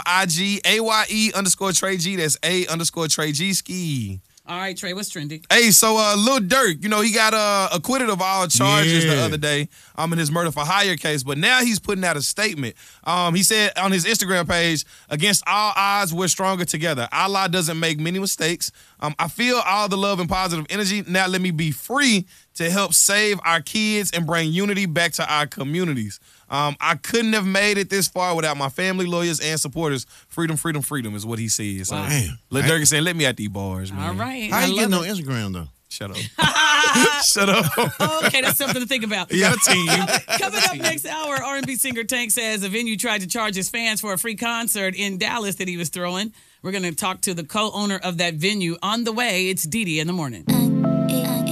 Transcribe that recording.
IG, AYE_Trey G. That's A_Trey G ski. All right, Trey, what's trending? Hey, so Lil Durk, he got acquitted of all charges the other day in his murder for hire case, but now he's putting out a statement. He said on his Instagram page, "Against all odds, we're stronger together. Allah doesn't make many mistakes. I feel all the love and positive energy. Now let me be free to help save our kids and bring unity back to our communities. I couldn't have made it this far without my family, lawyers, and supporters. Freedom, freedom, freedom is what he says. So, Lil Durk is saying, let me at these bars, man. All right. How you getting on Instagram, though? Shut up. Shut up. Okay, that's something to think about. You got a team. Coming up next hour, R&B singer Tank says a venue tried to charge his fans for a free concert in Dallas that he was throwing. We're going to talk to the co-owner of that venue. On the way, it's Didi in the morning.